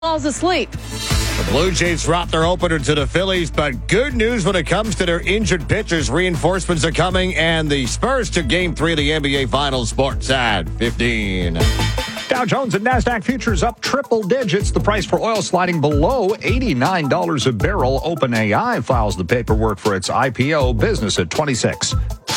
falls asleep. The Blue Jays dropped their opener to the Phillies, but good news when it comes to their injured pitchers. Reinforcements are coming, and the Spurs took Game 3 of the NBA Finals. Sports at 15. Dow Jones and NASDAQ futures up triple digits. The price for oil sliding below $89 a barrel. OpenAI files the paperwork for its IPO. Business at 26.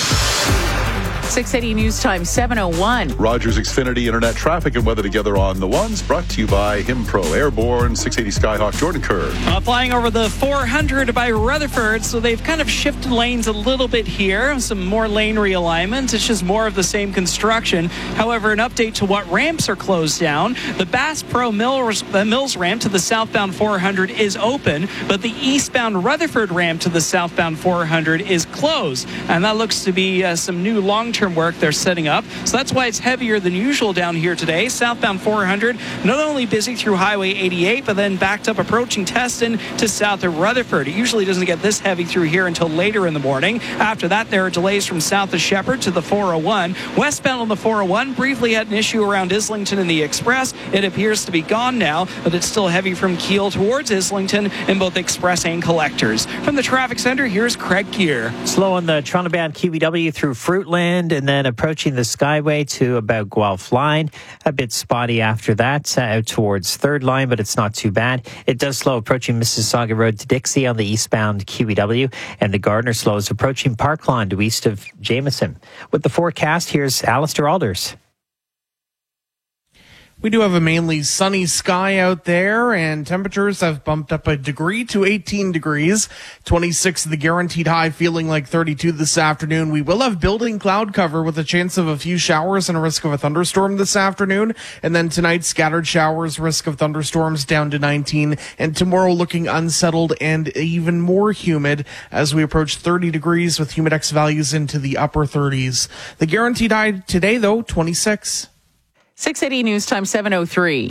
680 News Time, 7:01. Rogers Xfinity Internet traffic and weather together on the ones. Brought to you by Himpro Airborne, 680 Skyhawk, Jordan Kerr. Flying over the 400 by Rutherford, so they've kind of shifted lanes a little bit here. Some more lane realignment. It's just more of the same construction. However, an update to what ramps are closed down. The Bass Pro Mills ramp to the southbound 400 is open, but the eastbound Rutherford ramp to the southbound 400 is closed. And that looks to be some new long-term work they're setting up. So that's why it's heavier than usual down here today. Southbound 400, not only busy through Highway 88, but then backed up approaching Teston to south of Rutherford. It usually doesn't get this heavy through here until later in the morning. After that, there are delays from south of Shepherd to the 401. Westbound on the 401 briefly had an issue around Islington and the Express. It appears to be gone now, but it's still heavy from Kiel towards Islington in both Express and Collectors. From the traffic center, here's Craig Gear. Slow on the Toronto-bound QEW through Fruitland, and then approaching the Skyway to about Guelph Line. A bit spotty after that, out towards Third Line, but it's not too bad. It does slow approaching Mississauga Road to Dixie on the eastbound QEW, and the Gardner slows approaching Parkland to east of Jameson. With the forecast, here's Alistair Alders. We do have a mainly sunny sky out there, and temperatures have bumped up a degree to 18 degrees. 26 the guaranteed high, feeling like 32 this afternoon. We will have building cloud cover with a chance of a few showers and a risk of a thunderstorm this afternoon. And then tonight, scattered showers, risk of thunderstorms down to 19. And tomorrow looking unsettled and even more humid as we approach 30 degrees with humidex values into the upper 30s. The guaranteed high today, though, 26. 680 News Time, 7:03.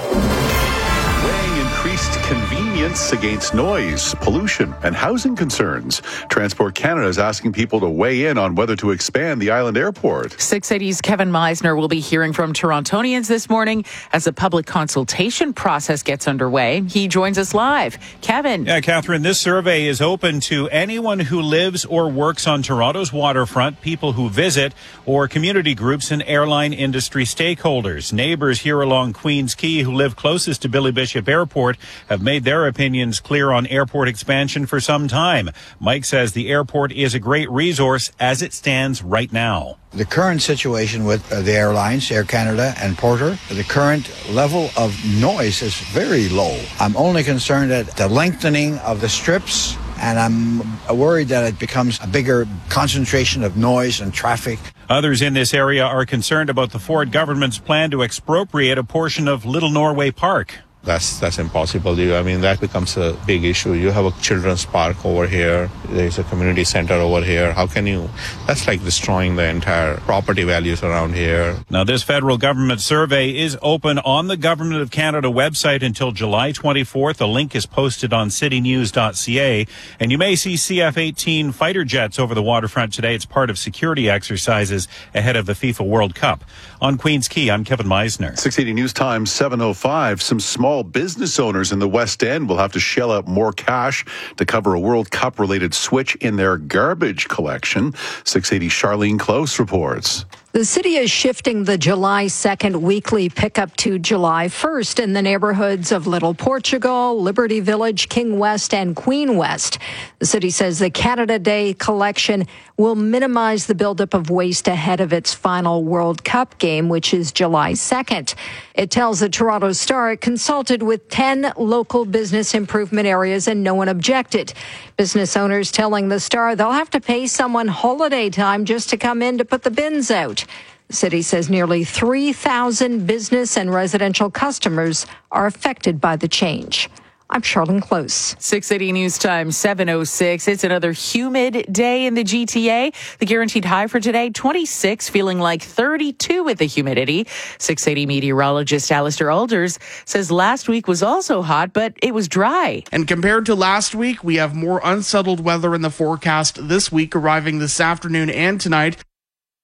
Weighing increased convenience against noise, pollution, and housing concerns. Transport Canada is asking people to weigh in on whether to expand the island airport. 680's Kevin Meisner will be hearing from Torontonians this morning as a public consultation process gets underway. He joins us live. Kevin. Yeah, Catherine, this survey is open to anyone who lives or works on Toronto's waterfront, people who visit, or community groups and airline industry stakeholders. Neighbors here along Queens Quay who live closest to Billy Bishop Airport have made their opinions clear on airport expansion for some time. Mike says the airport is a great resource as it stands right now. The current situation with the airlines, Air Canada and Porter, the current level of noise is very low. I'm only concerned at the lengthening of the strips, and I'm worried that it becomes a bigger concentration of noise and traffic. Others in this area are concerned about the Ford government's plan to expropriate a portion of Little Norway Park. That's impossible. I mean, that becomes a big issue. You have a children's park over here. There's a community center over here. How can you? That's like destroying the entire property values around here. Now, this federal government survey is open on the Government of Canada website until July 24th. A link is posted on citynews.ca. And you may see CF-18 fighter jets over the waterfront today. It's part of security exercises ahead of the FIFA World Cup. On Queens Quay, I'm Kevin Meisner. 680 News Time, 7:05. Some small business owners in the West End will have to shell out more cash to cover a World Cup-related switch in their garbage collection. 680 Charlene Close reports. The city is shifting the July 2nd weekly pickup to July 1st in the neighborhoods of Little Portugal, Liberty Village, King West, and Queen West. The city says the Canada Day collection will minimize the buildup of waste ahead of its final World Cup game, which is July 2nd. It tells the Toronto Star it consulted with 10 local business improvement areas and no one objected. Business owners telling the Star they'll have to pay someone holiday time just to come in to put the bins out. The city says nearly 3,000 business and residential customers are affected by the change. I'm Charlene Close. 680 News Time, 7:06. It's another humid day in the GTA. The guaranteed high for today, 26, feeling like 32 with the humidity. 680 meteorologist Alistair Alders says last week was also hot, but it was dry. And compared to last week, we have more unsettled weather in the forecast this week, arriving this afternoon and tonight.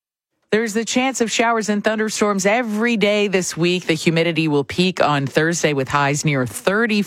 There's the chance of showers and thunderstorms every day this week. The humidity will peak on Thursday with highs near 30.